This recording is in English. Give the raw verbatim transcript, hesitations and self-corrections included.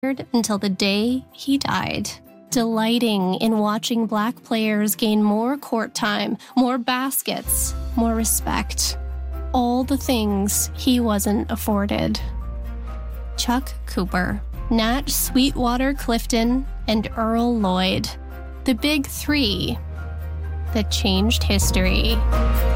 until the day he died, delighting in watching Black players gain more court time, more baskets, more respect. All the things he wasn't afforded. Chuck Cooper, Nat Sweetwater Clifton, and Earl Lloyd. The big three that changed history.